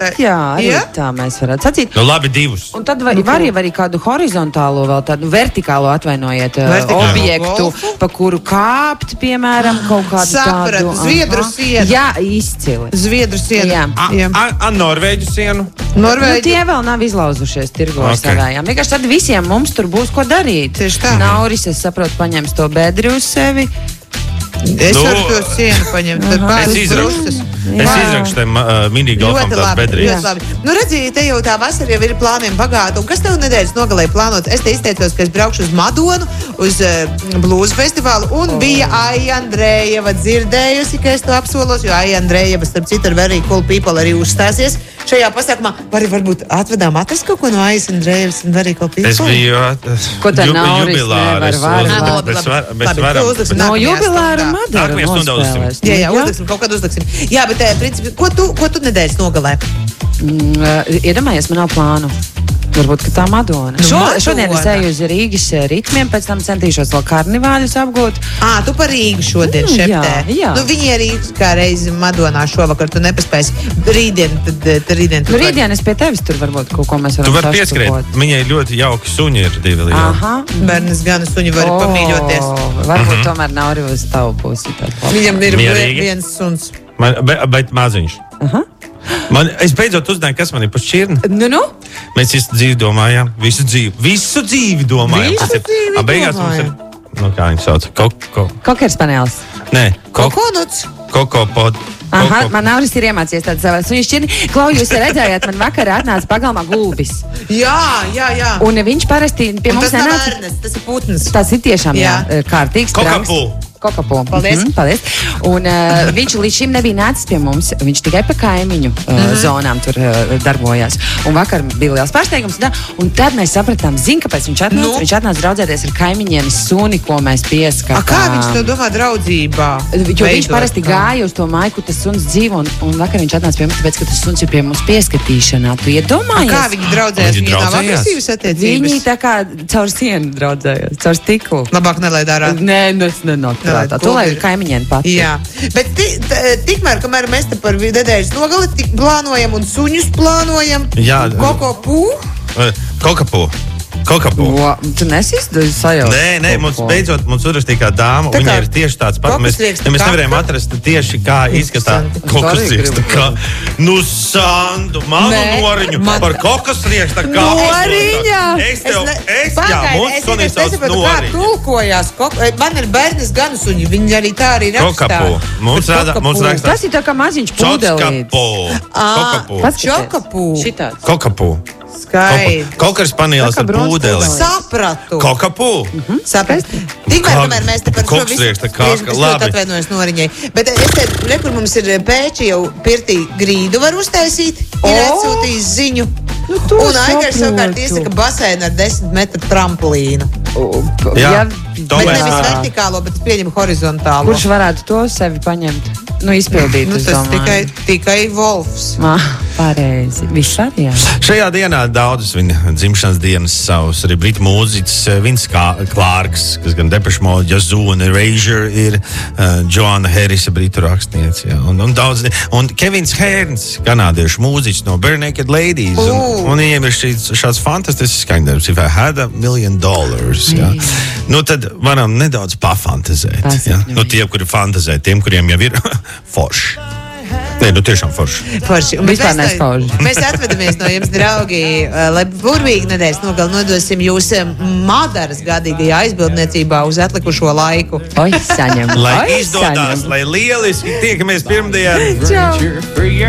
jā, arī tā mēs varētu sacīt. Nu, labi, divus. Un tad var jau arī kādu horizontālo, vēl tādu vertikālo atvainojiet objektu, pa kuru kāpt, piemēram, kaut kādu tādu. Zviedru sienu. Jā, izcili. Zviedru sienu. Norvēģu sienu? Norvēģi. Nu, tie vēl nav izlauzušies tirgo ar savējām. Vienkārši tad visiem mums tur būs ko darīt. Tieši tā. Nauris, es saprotu, paņems to bedri uz sevi. Es varu to sienu paņemt. Es izrakšu te mini-golfam tās bedrības. Nu, redziet, te jau tā vasara jau ir plāniem bagāta. Un kas tev nedēļas nogalē plānot? Es te izteicos, ka es braukšu uz Madonu, uz Blues festivālu, un bija Aija Andrejeva dzirdējusi, ka es to apsolos, jo Aija Andrejeva, starp citu, ar Very Cool People arī uzstāsies šajā pasākumā. Varbūt atvedām atrast kaut ko no Aijas Andrejevas un Very Cool People? Es biju jubilāris. No jubilāra Madara nospēlēs. Jā, uzliksim, kaut kādu uzliksim. Jā, bet, principā, ko tu nedēļas nogalē? Iedomājies, man nav plānu. Varbūt, ka tā Madona. Šodien es eju uz Rīgas ritmiem, pēc tam centīšos vēl karnivāļus apgūt. Tu par Rīgu šodien šeptē. Jā. Nu, viņi arī kā reizi Madonā šovakar, tu nepaspēsi. Rītdien Rītdien es pie tevis tur varbūt kaut ko mēs varam saštukot. Tu vari pieskrēt. Viņai ļoti jauki suņi ir divi lieli. Aha. Bērnis gan suņi var pamīļoties. Varbūt tomēr nav arī uz tavu pusi. Viņam ir viens suns. Bet maziņš. Aha. Es beidzot uzzināju, kas man ir pa šķirni. Nu? Mēs visu dzīvi domājām. Visu dzīvi domājām. Beigās mums ir, kā viņi sauc, Kokerspanēls. Nē, Kokonuts. Kokopod. Aha, man Nauris ir iemācījies tādu savā suņu šķirni. Klau, jūs redzējāt, man vakarā atnāca pagalmā gulbis. Jā. Un viņš parasti pie mums nenāca. Tas ir putns. Tas ir tiešām, kārtīgs. Kokapu. Paldies. Un viņš līdz šim nebija nācis pie mums. Viņš tikai pa kaimiņu zonām tur darbojās. Un vakar bija liels pārsteigums. Un tad mēs sapratām, kāpēc viņš atnāca. Viņš atnāca draudzēties ar kaimiņiem suni, ko mēs pieskatām. Kā viņš to domā draudzībā? Jo viņš parasti gāja uz to māju, kur tas suns dzīvo. Un vakar viņš atnāca pie mums, tāpēc, ka tas suns ir pie mums pieskatīšanā. Tu iedomājies? Kā viņi draudzējās? Viņi nav agresīvas attiecības? Viņi tā kā caur sienu draudzējās, caur stiklu. Labāk nelaid ārā. Nē, tu lai ir kaimiņiem pati. Jā, bet tikmēr, kamēr mēs te par nedēļas nogali tik plānojam un suņus plānojam. Jā. Kokapu. Tu nesīsti sajaukt? Nē, mums beidzot uzrakstīja kā dāma, un viņa ir tieši tāds pats. Mēs nevarējām atrast tieši, kā izskatās kokosrieksta kāka. Sandu, manu noriņu par kokosrieksta kāku. Noriņa! Mums sunīs sauc noriņu. Kā tulkojās? Man ir bērnis gan suņi, viņi arī tā arī rakstā. Mums rakstā. Tas ir tā kā maziņš pūdelīts. Čokapu. Šitāds. Kokapu. Kokars panēlis ar pūdeli. Sapratu. Kokapu. Sapratu. Tikmēr, kamēr mēs te par šo visu atvainojos noriņai. Bet es te, kur mums ir pēči jau pirtī grīdu var uztaisīt, ir atsūtījis ziņu. Un Aigars savukārt iesaka basēnu ar 10 metru tramplīnu. Jā. Bet nevis vertikālo, bet es pieņemu horizontālo. Kurš varētu to sevi paņemt? Izpildīt, tas tikai Wolfs. Pareizi. Viss arī, jā. Šajā dienā daudzas viņa dzimšanas dienas savus arī britu mūziķis Vince Clarks, kas gan Depeche Mode, Yazoo un Erasure ir Joanna Harrisa, britu rakstniece. Jā. Un daudz, un Kevins Hearns, kanādiešu mūziķis no Bare Naked Ladies. Un viņiem ir šāds fantastisks skaņdarbs. If I had $1 million. Jā. Nu tad varam nedaudz pafantazēt. Jā. Nu tie, kuri fantazē, tiem, kuriem jau ir forši. Nē, tiešām forši. Mēs atvedamies no jums, draugi, lai burvīgi nedēļas nogali nodosim jūs Madaras gadīgajā aizbildniecībā uz atlikušo laiku. Saņem. Lai izdodas, lai lieliski tiekamies pirmdien. Čau.